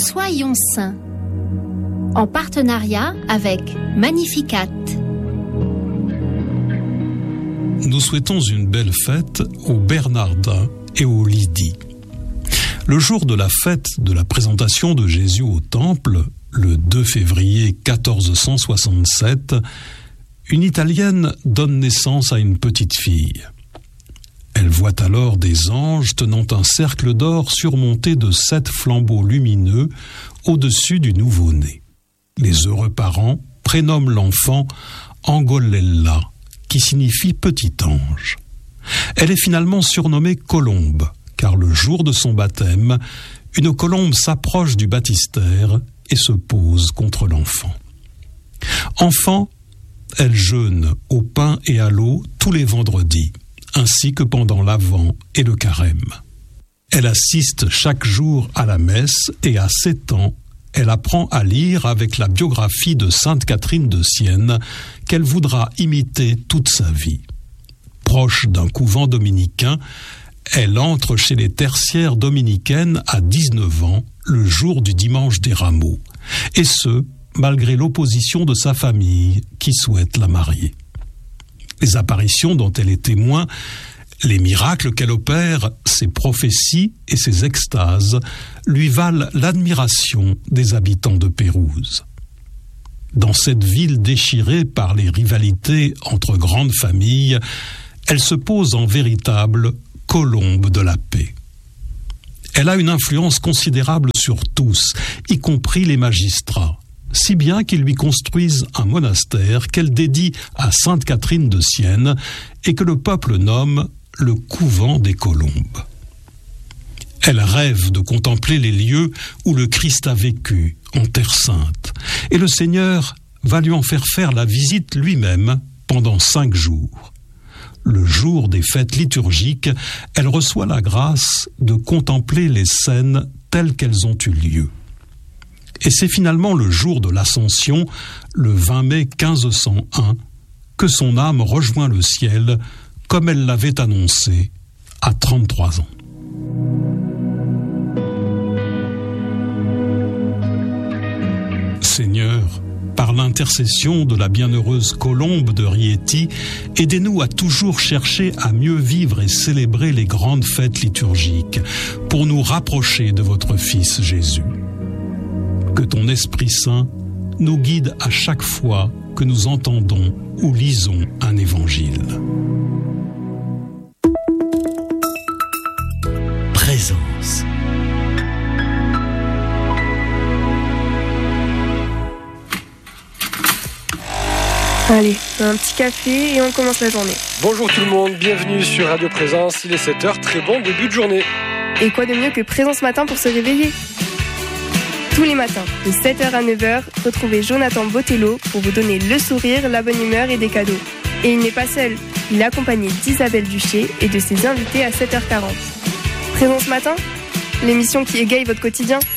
Soyons saints, en partenariat avec Magnificat. Nous souhaitons une belle fête aux Bernardins et aux Lydie. Le jour de la fête de la présentation de Jésus au Temple, le 2 février 1467, une Italienne donne naissance à une petite fille. Elle voit alors des anges tenant un cercle d'or surmonté de 7 flambeaux lumineux au-dessus du nouveau-né. Les heureux parents prénomment l'enfant Angolella, qui signifie petit ange. Elle est finalement surnommée Colombe, car le jour de son baptême, une colombe s'approche du baptistère et se pose contre l'enfant. Enfant, elle jeûne au pain et à l'eau tous les vendredis, ainsi que pendant l'Avent et le Carême. Elle assiste chaque jour à la messe et à 7 ans, elle apprend à lire avec la biographie de Sainte Catherine de Sienne qu'elle voudra imiter toute sa vie. Proche d'un couvent dominicain, elle entre chez les tertiaires dominicaines à 19 ans, le jour du dimanche des Rameaux, et ce, malgré l'opposition de sa famille qui souhaite la marier. Les apparitions dont elle est témoin, les miracles qu'elle opère, ses prophéties et ses extases lui valent l'admiration des habitants de Pérouse. Dans cette ville déchirée par les rivalités entre grandes familles, elle se pose en véritable colombe de la paix. Elle a une influence considérable sur tous, y compris les magistrats, si bien qu'ils lui construisent un monastère qu'elle dédie à Sainte Catherine de Sienne et que le peuple nomme le couvent des Colombes. Elle rêve de contempler les lieux où le Christ a vécu, en Terre Sainte, et le Seigneur va lui en faire la visite lui-même pendant 5 jours. Le jour des fêtes liturgiques, elle reçoit la grâce de contempler les scènes telles qu'elles ont eu lieu. Et c'est finalement le jour de l'Ascension, le 20 mai 1501, que son âme rejoint le ciel, comme elle l'avait annoncé à 33 ans. Seigneur, par l'intercession de la bienheureuse Colombe de Rieti, aidez-nous à toujours chercher à mieux vivre et célébrer les grandes fêtes liturgiques, pour nous rapprocher de votre Fils Jésus. Que ton Esprit Saint nous guide à chaque fois que nous entendons ou lisons un évangile. Présence. Allez, un petit café et on commence la journée. Bonjour tout le monde, bienvenue sur Radio Présence, il est 7h, très bon début de journée. Et quoi de mieux que Présence Matin pour se réveiller ? Tous les matins, de 7h à 9h, retrouvez Jonathan Botello pour vous donner le sourire, la bonne humeur et des cadeaux. Et il n'est pas seul, il est accompagné d'Isabelle Duché et de ses invités à 7h40. Présence Matin, l'émission qui égaye votre quotidien.